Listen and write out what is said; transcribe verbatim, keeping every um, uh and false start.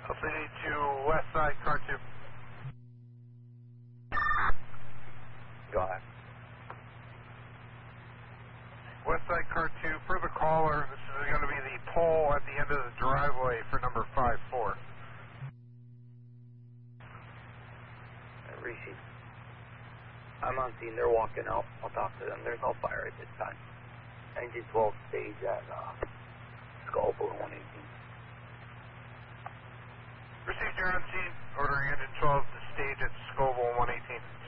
L C D to west side, car two. Go ahead. West side, car two, for the caller, this is going to be the pole at the end of the driveway for number five four. Receive. I'm on scene. They're walking out. I'll talk to them. There's no fire at this time. Engine twelve stage at uh, Scoville one eighteen. Received, you're on scene. Ordering engine twelve to stage at Scoville one eighteen.